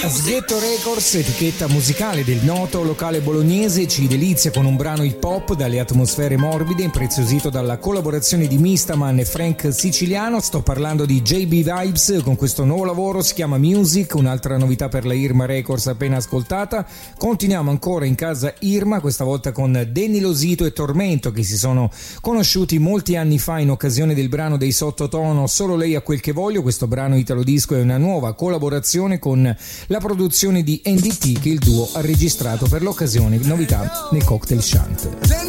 Sghetto Records, etichetta musicale del noto locale bolognese, ci delizia con un brano hip hop dalle atmosfere morbide, impreziosito dalla collaborazione di Mistaman e Frank Siciliano. Sto parlando di JB Vibes con questo nuovo lavoro, si chiama Music, un'altra novità per la Irma Records appena ascoltata. Continuiamo ancora in casa Irma, questa volta con Danny Losito e Tormento, che si sono conosciuti molti anni fa in occasione del brano dei Sottotono Solo lei ha quel che voglio. Questo brano italo disco è una nuova collaborazione con la produzione di NDT, che il duo ha registrato per l'occasione, novità nel Cocktail Shant.